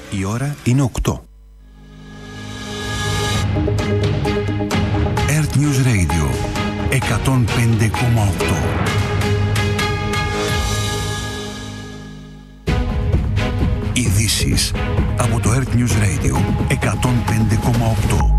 Η ώρα είναι 8. Earth News Radio 105,8. Ειδήσεις από το Earth News Radio 105,8.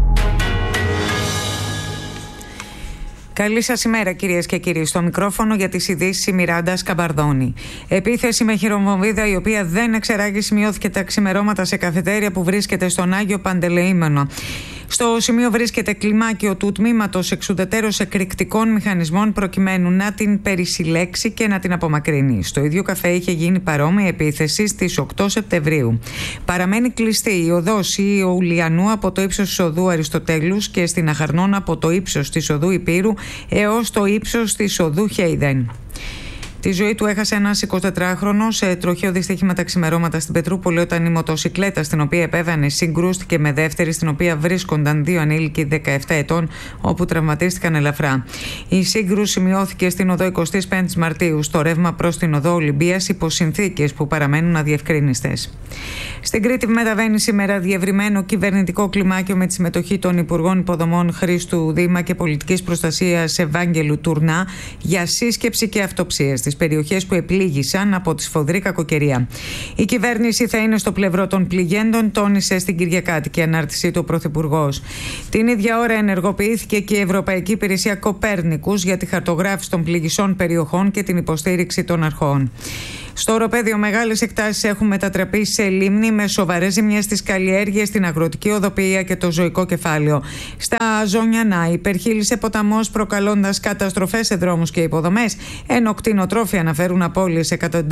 Καλή σας ημέρα, κυρίες και κύριοι. Στο μικρόφωνο για τις ειδήσεις η Μιράντα Σκαμπαρδόνη. Επίθεση με χειροβομβίδα, η οποία δεν εξεράγει, σημειώθηκε τα ξημερώματα σε καφετέρια που βρίσκεται στον Άγιο Παντελεήμονο. Στο σημείο βρίσκεται κλιμάκιο του τμήματος εξουδετερώς εκρηκτικών μηχανισμών προκειμένου να την περισυλλέξει και να την απομακρύνει. Στο ίδιο καφέ είχε γίνει παρόμοια επίθεση στις 8 Σεπτεμβρίου. Παραμένει κλειστή η οδός Ιουλιανού από το ύψος της οδού Αριστοτέλους και στην Αχαρνών από το ύψος της οδού Υπήρου έως το ύψος της οδού Χέιδεν. Τη ζωή του έχασε ένας 24χρονος σε τροχαίο δυστύχημα τα ξημερώματα στην Πετρούπολη, όταν η μοτοσικλέτα στην οποία επέβαινε συγκρούστηκε με δεύτερη, στην οποία βρίσκονταν δύο ανήλικοι 17 ετών, όπου τραυματίστηκαν ελαφρά. Η σύγκρουση σημειώθηκε στην οδό 25 Μαρτίου, στο ρεύμα προς την οδό Ολυμπίας, υπό συνθήκες που παραμένουν αδιευκρίνιστες. Στην Κρήτη μεταβαίνει σήμερα διευρυμένο κυβερνητικό κλιμάκιο με τη συμμετοχή των Υπουργών Υποδομών Χρήστου Δήμα και Πολιτικής Προστασίας Ευάγγελου Τουρνά για σύσκεψη και αυτοψία στις περιοχές που επλήγησαν από τη σφοδρή κακοκαιρία. Η κυβέρνηση θα είναι στο πλευρό των πληγέντων, τόνισε στην Κυριακάτικη ανάρτησή του ο Πρωθυπουργός. Την ίδια ώρα ενεργοποιήθηκε και η Ευρωπαϊκή Υπηρεσία Κοπέρνικους για τη χαρτογράφηση των πληγισών περιοχών και την υποστήριξη των αρχών. Στο οροπέδιο μεγάλες εκτάσεις έχουν μετατραπεί σε λίμνη με σοβαρές ζημιές στις καλλιέργειες, στην αγροτική οδοποιία και το ζωικό κεφάλαιο. Στα Ζωνιανά υπερχείλησε ποταμός, προκαλώντας καταστροφές σε δρόμους και υποδομές, ενώ κτηνοτρόφοι αναφέρουν απώλειες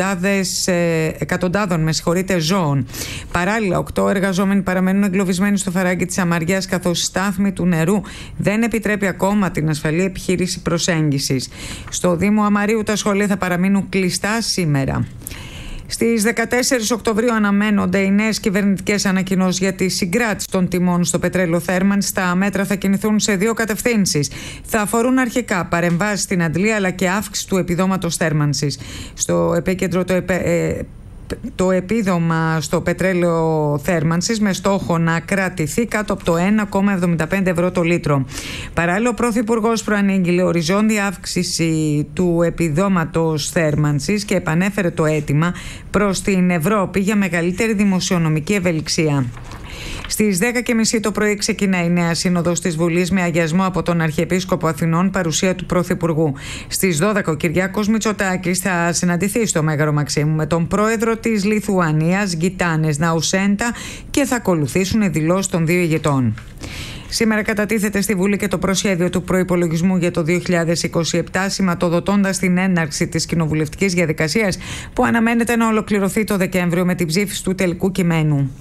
εκατοντάδων ζώων. Παράλληλα, 8 εργαζόμενοι παραμένουν εγκλωβισμένοι στο φαράγγι της Αμαριάς, καθώς η στάθμη του νερού δεν επιτρέπει ακόμα την ασφαλή επιχείρηση προσέγγισης. Στο Δήμο Αμαρίου τα σχολεία θα παραμείνουν κλειστά σήμερα. Στις 14 Οκτωβρίου αναμένονται οι νέες κυβερνητικές ανακοινώσεις για τη συγκράτηση των τιμών στο πετρέλαιο θέρμανσης. Τα μέτρα θα κινηθούν σε δύο κατευθύνσεις. Θα αφορούν αρχικά παρεμβάσεις στην αντλία, αλλά και αύξηση του επιδόματος θέρμανσης. Στο επίκεντρο το επίδομα στο πετρέλαιο θέρμανσης, με στόχο να κρατηθεί κάτω από το 1,75 ευρώ το λίτρο. Παράλληλα, ο Πρωθυπουργός προανήγγειλε οριζόντια αύξηση του επιδόματος θέρμανσης και επανέφερε το αίτημα προς την Ευρώπη για μεγαλύτερη δημοσιονομική ευελιξία. Στις 10.30 το πρωί ξεκινάει η νέα σύνοδος της Βουλής με αγιασμό από τον Αρχιεπίσκοπο Αθηνών, παρουσία του Πρωθυπουργού. Στις 12 ο Κυριάκος Μητσοτάκης θα συναντηθεί στο Μέγαρο Μαξίμου με τον πρόεδρο της Λιθουανίας, Γκιτάνες Ναουσέντα, και θα ακολουθήσουν οι δηλώσεις των δύο ηγετών. Σήμερα κατατίθεται στη Βουλή και το προσχέδιο του προϋπολογισμού για το 2027, σηματοδοτώντας την έναρξη της κοινοβουλευτικής διαδικασίας που αναμένεται να ολοκληρωθεί το Δεκέμβριο με την ψήφιση του τελικού κειμένου.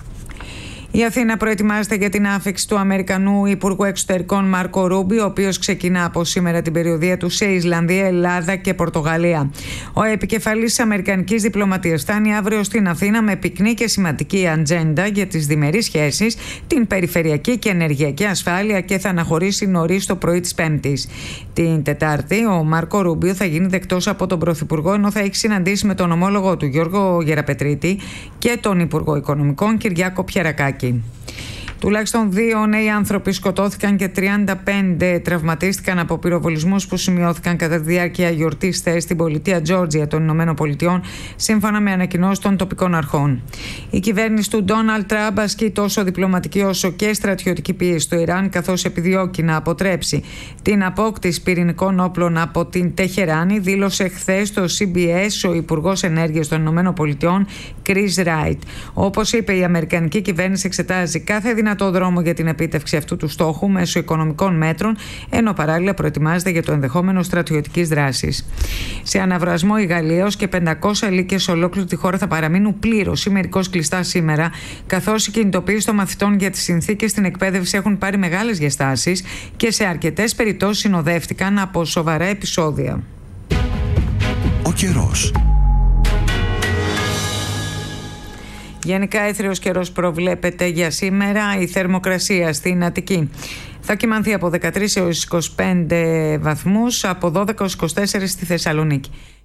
Η Αθήνα προετοιμάζεται για την άφιξη του Αμερικανού Υπουργού Εξωτερικών Μάρκο Ρούμπιο, ο οποίος ξεκινά από σήμερα την περιοδεία του σε Ισλανδία, Ελλάδα και Πορτογαλία. Ο επικεφαλής της Αμερικανικής διπλωματίας φτάνει αύριο στην Αθήνα με πυκνή και σημαντική ατζέντα για τις διμερείς σχέσεις, την περιφερειακή και ενεργειακή ασφάλεια, και θα αναχωρήσει νωρίς το πρωί της Πέμπτης. Την Τετάρτη, ο Μάρκο Ρούμπιο θα γίνει δεκτός από τον Πρωθυπουργό, ενώ θα έχει συναντήσει με τον ομόλογο του Γιώργο Γεραπετρίτη και τον Υπουργό Οικονομικών Κυριάκο Πιερακάκη. Τουλάχιστον 2 νέοι άνθρωποι σκοτώθηκαν και 35 τραυματίστηκαν από πυροβολισμούς που σημειώθηκαν κατά τη διάρκεια γιορτής χθες στην πολιτεία Τζόρτζια των Ηνωμένων Πολιτειών, σύμφωνα με ανακοινώσεις των τοπικών αρχών. Η κυβέρνηση του Ντόναλντ Τραμπ ασκεί τόσο διπλωματική όσο και στρατιωτική πίεση στο Ιράν, καθώς επιδιώκει να αποτρέψει την απόκτηση πυρηνικών όπλων από την Τεχεράνη, δήλωσε χθες στο CBS ο Υπουργός Ενέργειας των Ηνωμένων Πολιτειών, Chris Wright. Όπως είπε, η Αμερικανική κυβέρνηση εξετάζει κάθε δυνατό δρόμο για την επίτευξη αυτού του στόχου μέσω οικονομικών μέτρων, ενώ παράλληλα προετοιμάζεται για το ενδεχόμενο στρατιωτικής δράσης. Σε αναβρασμό, η Γαλλία ως και 500 λύκειες σε ολόκληρη τη χώρα θα παραμείνουν πλήρως ή μερικώς κλειστά σήμερα, καθώς οι κινητοποιήσεις των μαθητών για τις συνθήκες στην εκπαίδευση έχουν πάρει μεγάλες διαστάσεις και σε αρκετές περιπτώσεις συνοδεύτηκαν από σοβαρά επεισόδια. Ο καιρός. Γενικά έθριος καιρός προβλέπεται για σήμερα. Η θερμοκρασία στην Αττική θα κυμανθεί από 13 έως 25 βαθμούς, από 12 έως 24 στη Θεσσαλονίκη.